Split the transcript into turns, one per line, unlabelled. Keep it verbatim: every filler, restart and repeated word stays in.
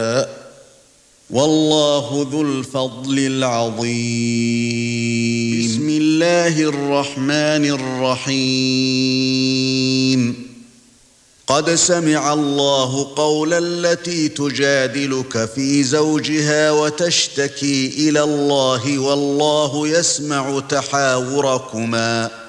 والله ذو الفضل العظيم. بسم الله الرحمن الرحيم. قد سمع الله قول التي تجادلك في زوجها وتشتكي إلى الله والله يسمع تحاوركما